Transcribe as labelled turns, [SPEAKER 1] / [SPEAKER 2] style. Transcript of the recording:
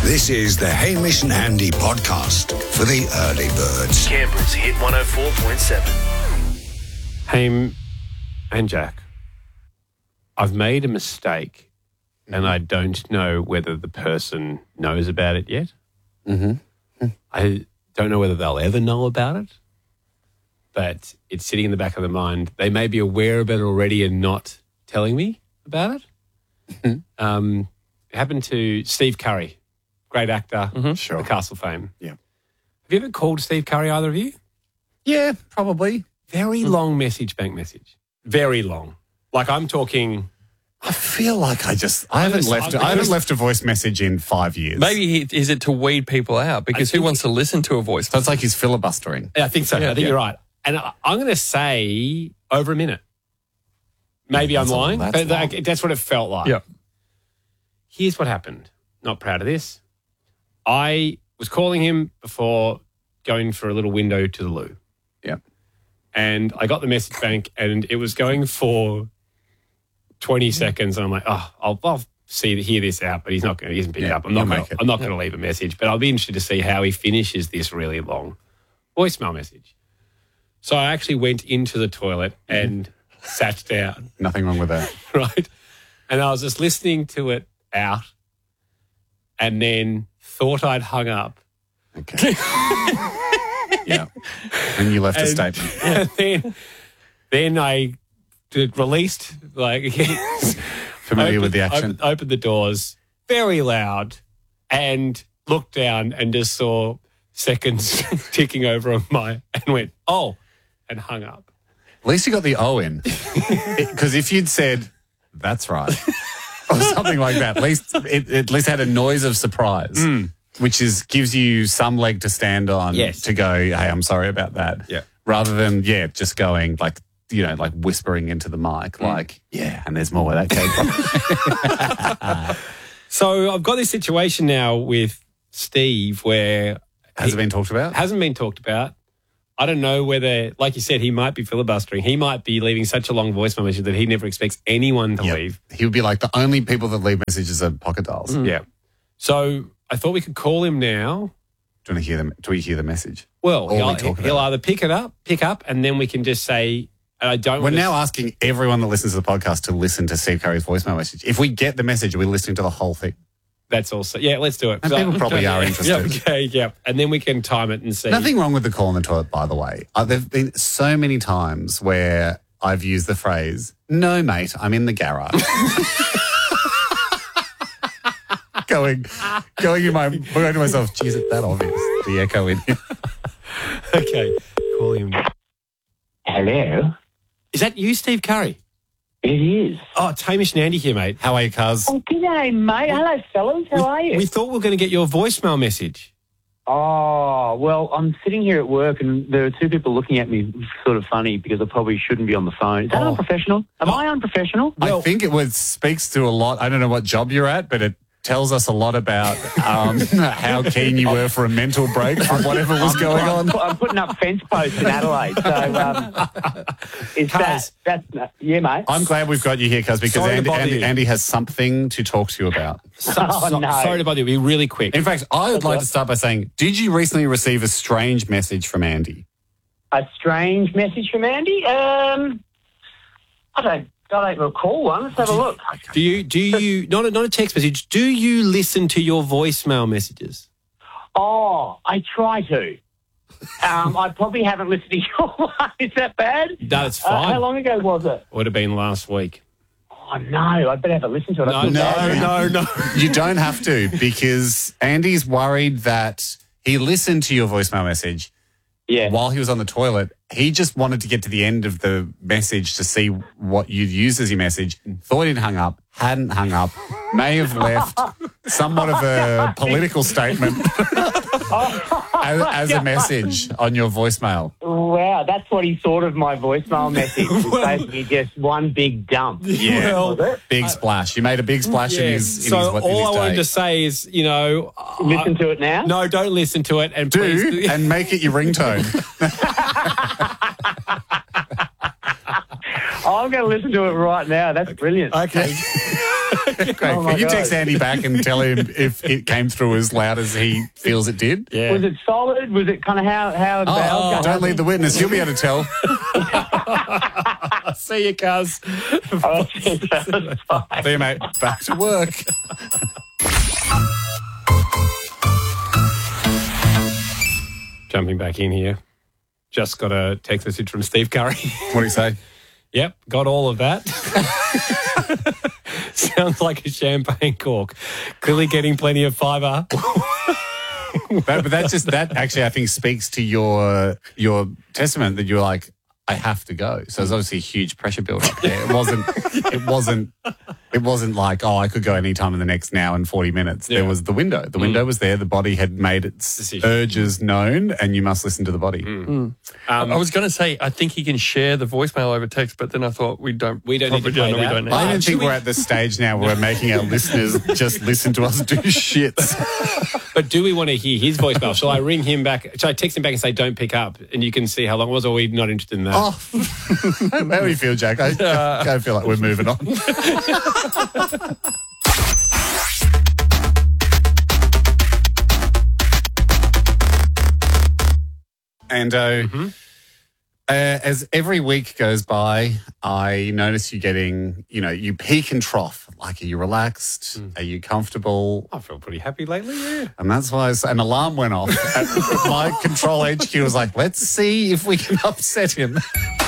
[SPEAKER 1] This is the Hamish and Andy podcast for the early birds.
[SPEAKER 2] Canberra's Hit 104.7.
[SPEAKER 3] Haim and Jack, I've made a mistake and I don't know whether the person knows about it yet. Mm-hmm. I don't know whether they'll ever know about it, but it's sitting in the back of their mind. They may be aware of it already and not telling me about it. It happened to Steve Curry, great actor,
[SPEAKER 4] Sure.
[SPEAKER 3] The Castle fame.
[SPEAKER 4] Yeah.
[SPEAKER 3] Have you ever called Steve Curry, either of you?
[SPEAKER 4] Yeah, probably.
[SPEAKER 3] Very long bank message. Very long. Like I'm talking...
[SPEAKER 4] I feel like I haven't left a voice message in 5 years.
[SPEAKER 5] Maybe is it to weed people out? Because who wants to listen to a voice?
[SPEAKER 4] So it's like he's filibustering.
[SPEAKER 3] I think so. I think you're right. And I'm going to say over a minute. Maybe I'm lying, but that's what it felt like.
[SPEAKER 5] Yeah.
[SPEAKER 3] Here's what happened. Not proud of this. I was calling him before going for a little window to the loo.
[SPEAKER 4] Yeah.
[SPEAKER 3] And I got the message bank and it was going for 20 seconds. And I'm like, I'll hear this out, but he isn't picking it up. I'm not going to leave a message, but I'll be interested to see how he finishes this really long voicemail message. So I actually went into the toilet and sat down.
[SPEAKER 4] Nothing wrong with that.
[SPEAKER 3] Right. And I was just listening to it out and then thought I'd hung up.
[SPEAKER 4] Okay. Yeah. And you left a statement.
[SPEAKER 3] And then I released,
[SPEAKER 4] Familiar with the action?
[SPEAKER 3] Opened the doors very loud and looked down and just saw seconds ticking over on and went, oh, and hung up.
[SPEAKER 4] At least you got the O in. Because if you'd said, that's right, or something like that, it at least had a noise of surprise, which gives you some leg to stand on to go, hey, I'm sorry about that.
[SPEAKER 3] Yeah.
[SPEAKER 4] Rather than, just going like whispering into the mic, and there's more where that came from.
[SPEAKER 3] So I've got this situation now with Steve where...
[SPEAKER 4] Has it been talked about?
[SPEAKER 3] Hasn't been talked about. I don't know whether, like you said, he might be filibustering. He might be leaving such a long voicemail message that he never expects anyone to leave.
[SPEAKER 4] He would be like, the only people that leave messages are pocket dials.
[SPEAKER 3] Yeah. So I thought we could call him now.
[SPEAKER 4] Do you want to hear them? Do we hear the message?
[SPEAKER 3] Well, he'll either pick up, and then we can just say,
[SPEAKER 4] We're now asking everyone that listens to the podcast to listen to Steve Curry's voicemail message. If we get the message, are we listening to the whole thing?
[SPEAKER 3] That's also, let's do it.
[SPEAKER 4] And people probably are interested.
[SPEAKER 3] Yeah. And then we can time it and see.
[SPEAKER 4] Nothing wrong with the call in the toilet, by the way. There have been so many times where I've used the phrase, no, mate, I'm in the garage. going to myself, geez, it's that obvious, the echo in here.
[SPEAKER 3] Okay, call him.
[SPEAKER 6] Hello?
[SPEAKER 3] Is that you, Steve Curry?
[SPEAKER 6] It is.
[SPEAKER 3] Oh, it's Hamish and Andy here, mate. How are you, cuz?
[SPEAKER 6] Oh, g'day, mate. Hello, fellas. How are you?
[SPEAKER 3] We thought we were going to get your voicemail message.
[SPEAKER 6] Oh, well, I'm sitting here at work and there are two people looking at me sort of funny because I probably shouldn't be on the phone. Is that unprofessional? Am I unprofessional?
[SPEAKER 4] I think it speaks to a lot. I don't know what job you're at, but it tells us a lot about how keen you were for a mental break from whatever was going on.
[SPEAKER 6] I'm putting up fence posts in Adelaide. So, yeah, mate.
[SPEAKER 4] I'm glad we've got you here, cuz, because Andy has something to talk to you about.
[SPEAKER 6] No.
[SPEAKER 3] Sorry to bother you. Be really quick.
[SPEAKER 4] In fact, I would like to start by saying, did you recently receive a strange message from Andy?
[SPEAKER 6] A strange message from Andy? I don't recall one. Let's have a look.
[SPEAKER 3] Do you not a text message, do you listen to your voicemail messages?
[SPEAKER 6] Oh, I try to. I probably haven't listened to your one. Is that bad?
[SPEAKER 3] No, it's fine.
[SPEAKER 6] How long ago was it?
[SPEAKER 3] Would have been last week.
[SPEAKER 6] Oh, no. I better have a listen to it.
[SPEAKER 3] No.
[SPEAKER 4] You don't have to, because Andy's worried that he listened to your voicemail message while he was on the toilet. He just wanted to get to the end of the message to see what you'd used as your message, thought he'd hung up, hadn't hung up, may have left somewhat of a political statement as a message on your voicemail.
[SPEAKER 6] Wow, that's what he thought of my voicemail message. It was basically just one big dump.
[SPEAKER 4] Yeah, big splash. You made a big splash in his
[SPEAKER 3] So
[SPEAKER 4] in his
[SPEAKER 3] all I
[SPEAKER 4] day.
[SPEAKER 3] wanted to say is,
[SPEAKER 6] listen to it now?
[SPEAKER 3] No, don't listen to it. And please
[SPEAKER 4] and make it your ringtone.
[SPEAKER 6] I'm going to listen to it right now. That's brilliant.
[SPEAKER 3] Okay.
[SPEAKER 4] Great. Can you text Andy back and tell him if it came through as loud as he feels it did?
[SPEAKER 3] Yeah.
[SPEAKER 6] Was it solid? Was it kind of how the bells
[SPEAKER 4] Don't lead the witness. You'll be able to tell.
[SPEAKER 3] See you, cuz.
[SPEAKER 6] Oh, that's fine.
[SPEAKER 4] See you, mate. Back to work.
[SPEAKER 3] Jumping back in here. Just got a text message from Steve Curry.
[SPEAKER 4] What do you say?
[SPEAKER 3] Yep, got all of that. Sounds like a champagne cork. Clearly getting plenty of fibre.
[SPEAKER 4] But that actually I think speaks to your testament that you're like, I have to go. So there's obviously a huge pressure build up there. It wasn't like, I could go any time in the next now and 40 minutes.
[SPEAKER 3] Yeah.
[SPEAKER 4] There was the window. The window was there. The body had made its
[SPEAKER 3] Decision.
[SPEAKER 4] urges known, and you must listen to the body.
[SPEAKER 5] I was going to say, I think he can share the voicemail over text, but then I thought we don't
[SPEAKER 3] need to play that.
[SPEAKER 5] We don't need
[SPEAKER 4] I
[SPEAKER 5] that.
[SPEAKER 4] don't think we're at the stage now where we're making our listeners just listen to us do shits.
[SPEAKER 3] But do we want to hear his voicemail? Shall I ring him back? Shall I text him back and say, don't pick up? And you can see how long it was, or are we not interested in that?
[SPEAKER 4] How do we feel, Jack? I feel like we're moving on. And as every week goes by, I notice you getting, you peak and trough. Like, are you relaxed? Are you comfortable?
[SPEAKER 3] I feel pretty happy lately, yeah.
[SPEAKER 4] And that's why an alarm went off. My control HQ was like, let's see if we can upset him.